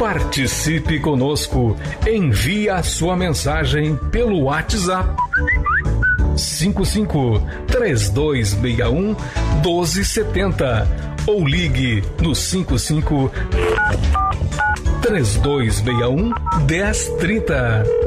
Participe conosco. Envie a sua mensagem pelo WhatsApp 55-3261-1270 ou ligue no 55-3261-1030.